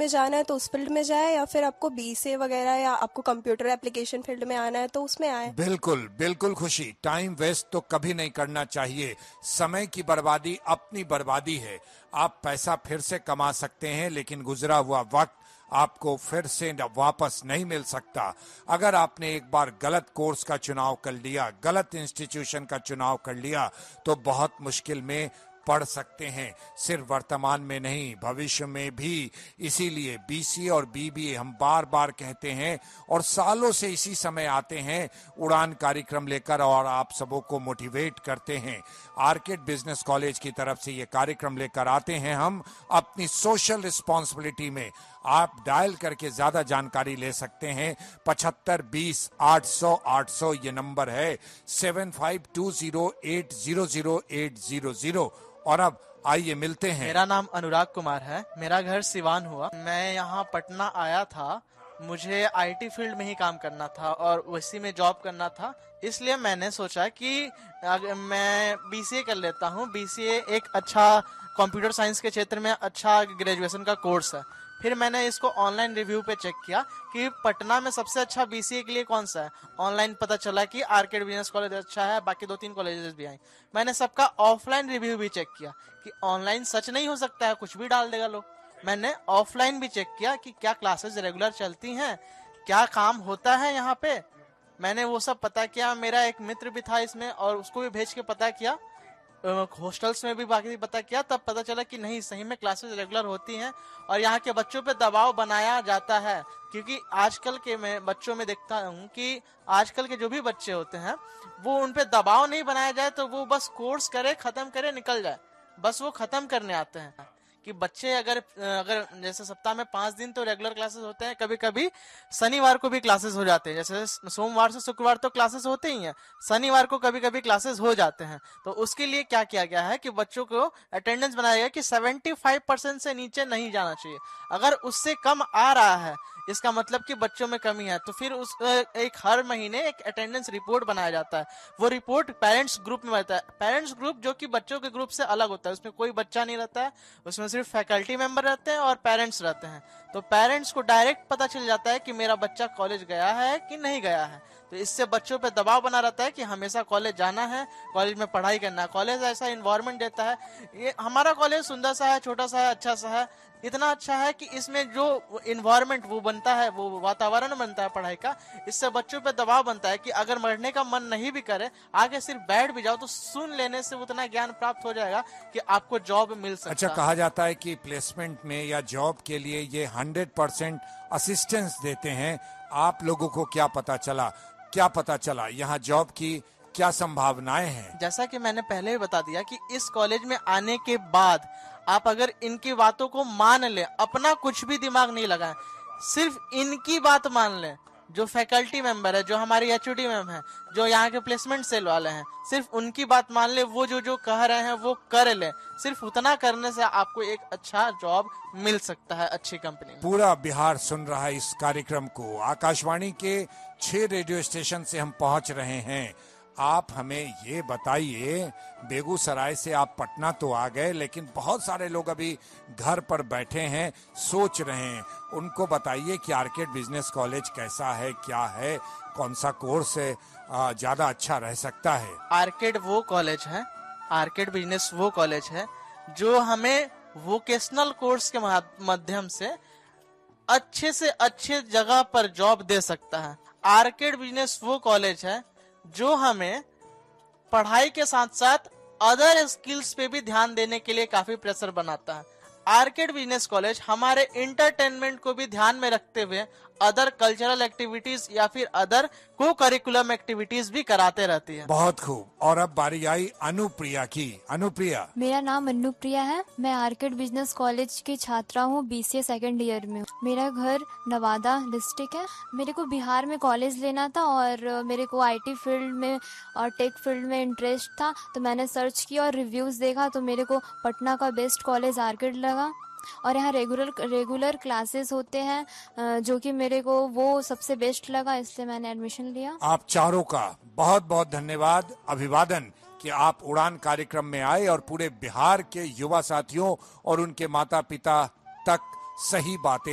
में जाना है तो उस फील्ड में जाए, या फिर आपको बीसीए वगैरह या आपको कंप्यूटर एप्लीकेशन फील्ड में आना है तो उसमें आए। बिल्कुल बिल्कुल खुशी, टाइम वेस्ट तो कभी नहीं करना चाहिए। समय की बर्बादी अपनी बर्बादी है। आप पैसा फिर से कमा सकते हैं, लेकिन गुजरा हुआ वक्त आपको फिर से वापस नहीं मिल सकता। अगर आपने एक बार गलत कोर्स का चुनाव कर लिया, गलत इंस्टीट्यूशन का चुनाव कर लिया, तो बहुत मुश्किल में पढ़ सकते हैं, सिर्फ वर्तमान में नहीं भविष्य में भी। इसीलिए बीसीए और बीबीए हम बार बार कहते हैं और सालों से इसी समय आते हैं उड़ान कार्यक्रम लेकर और आप सबों को मोटिवेट करते हैं। आर्किड बिजनेस कॉलेज की तरफ से ये कार्यक्रम लेकर आते हैं हम अपनी सोशल रिस्पॉन्सिबिलिटी में। आप डायल करके ज्यादा जानकारी ले सकते हैं 7520-800-800 ये नंबर है, 7520800800। और अब आइए मिलते हैं। मेरा नाम अनुराग कुमार है, मेरा घर सिवान हुआ। मैं यहाँ पटना आया था, मुझे आईटी फील्ड में ही काम करना था और उसी में जॉब करना था। इसलिए मैंने सोचा कि मैं बीसीए कर लेता हूँ। बीसीए एक अच्छा कंप्यूटर साइंस के क्षेत्र में अच्छा ग्रेजुएशन का कोर्स है। फिर मैंने इसको ऑनलाइन रिव्यू पे चेक किया कि पटना में सबसे अच्छा बीसीए के लिए कौन सा है। ऑनलाइन पता चला कि आर्किड बिजनेस कॉलेज अच्छा है, बाकी 2-3 कॉलेजेस भी आए। मैंने सबका ऑफलाइन रिव्यू भी चेक किया कि ऑनलाइन सच नहीं हो सकता है, कुछ भी डाल देगा लोग। मैंने ऑफलाइन भी चेक किया कि क्या क्लासेस रेगुलर चलती हैं, क्या काम होता है यहाँ पे। मैंने वो सब पता किया। मेरा एक मित्र भी था इसमें और उसको भी भेज के पता किया, हॉस्टल्स में भी बाकी पता किया। तब पता चला कि नहीं, सही में क्लासेस रेगुलर होती हैं और यहाँ के बच्चों पे दबाव बनाया जाता है। क्योंकि आजकल के मैं बच्चों में देखता हूँ कि आजकल के जो भी बच्चे होते हैं वो उन पे दबाव नहीं बनाया जाए तो वो बस कोर्स करे, खत्म करे, निकल जाए, बस वो खत्म करने आते हैं। कि बच्चे अगर जैसे सप्ताह में 5 दिन तो रेगुलर क्लासेस होते हैं, कभी कभी शनिवार को भी क्लासेस हो जाते हैं। जैसे सोमवार से शुक्रवार तो क्लासेस होते ही हैं, शनिवार को कभी कभी क्लासेस हो जाते हैं। तो उसके लिए क्या किया गया है कि बच्चों को अटेंडेंस बनाया गया कि 75% से नीचे नहीं जाना चाहिए। अगर उससे कम आ रहा है इसका मतलब कि बच्चों में कमी है। तो फिर उस एक हर महीने एक अटेंडेंस रिपोर्ट बनाया जाता है। वो रिपोर्ट पेरेंट्स ग्रुप में रहता है। पेरेंट्स ग्रुप जो कि बच्चों के ग्रुप से अलग होता है, उसमें कोई बच्चा नहीं रहता है, उसमें सिर्फ फैकल्टी मेंबर रहते हैं और पेरेंट्स रहते हैं। तो पेरेंट्स को डायरेक्ट पता चल जाता है कि मेरा बच्चा कॉलेज गया है कि नहीं गया है। तो इससे बच्चों पे दबाव बना रहता है कि हमेशा कॉलेज जाना है, कॉलेज में पढ़ाई करना है। कॉलेज ऐसा इन्वायरमेंट देता है। ये हमारा कॉलेज सुंदर सा है, छोटा सा है, अच्छा सा है। इतना अच्छा है कि इसमें जो इन्वायरमेंट वो बनता है, वो वातावरण बनता है पढ़ाई का, इससे बच्चों पे दबाव बनता है कि अगर पढ़ने का मन नहीं भी करे, आगे सिर्फ बैठ भी जाओ तो सुन लेने से उतना ज्ञान प्राप्त हो जाएगा कि आपको जॉब मिल सकता है। अच्छा, कहा जाता है कि प्लेसमेंट में या जॉब के लिए ये 100% असिस्टेंस देते हैं। आप लोगों को क्या पता चला यहाँ जॉब की क्या संभावनाएं हैं? जैसा कि मैंने पहले ही बता दिया कि इस कॉलेज में आने के बाद आप अगर इनकी बातों को मान लें, अपना कुछ भी दिमाग नहीं लगाएं, सिर्फ इनकी बात मान लें, जो फैकल्टी मेंबर है, जो हमारी एचओडी मैम है, जो यहाँ के प्लेसमेंट सेल वाले हैं, सिर्फ उनकी बात मान ले, वो जो कह रहे हैं वो कर ले। सिर्फ उतना करने से आपको एक अच्छा जॉब मिल सकता है अच्छी कंपनी में। पूरा बिहार सुन रहा है इस कार्यक्रम को। आकाशवाणी के 6 रेडियो स्टेशन से हम पहुंच रहे हैं। आप हमें ये बताइए, बेगूसराय से आप पटना तो आ गए, लेकिन बहुत सारे लोग अभी घर पर बैठे हैं, सोच रहे हैं। उनको बताइए कि आर्किड बिजनेस कॉलेज कैसा है, क्या है, कौन सा कोर्स है ज्यादा अच्छा रह सकता है। आर्किड वो कॉलेज है, आर्किड बिजनेस वो कॉलेज है जो हमें वोकेशनल कोर्स के माध्यम से अच्छे जगह पर जॉब दे सकता है। आर्किड बिजनेस वो कॉलेज है जो हमें पढ़ाई के साथ साथ अदर स्किल्स पे भी ध्यान देने के लिए काफी प्रेशर बनाता है। आर्किड बिजनेस कॉलेज हमारे इंटरटेनमेंट को भी ध्यान में रखते हुए अदर कल्चरल एक्टिविटीज या फिर अदर को करिकुलम एक्टिविटीज भी कराते रहती है। बहुत खूब। और अब बारी आई अनुप्रिया की। अनुप्रिया, मेरा नाम अनुप्रिया है, मैं आर्किड बिजनेस कॉलेज की छात्रा हूँ, बीसीए सेकंड ईयर में। मेरा घर नवादा डिस्ट्रिक्ट है। मेरे को बिहार में कॉलेज लेना था और मेरे को आईटी फील्ड में और टेक फील्ड में इंटरेस्ट था, तो मैंने सर्च किया और रिव्यूज देखा तो मेरे को पटना का बेस्ट कॉलेज आर्किड लगा। और यहाँ रेगुलर क्लासेस होते हैं जो कि मेरे को वो सबसे बेस्ट लगा, इसलिए मैंने एडमिशन लिया। आप चारों का बहुत बहुत धन्यवाद, अभिवादन कि आप उड़ान कार्यक्रम में आए और पूरे बिहार के युवा साथियों और उनके माता पिता तक सही बातें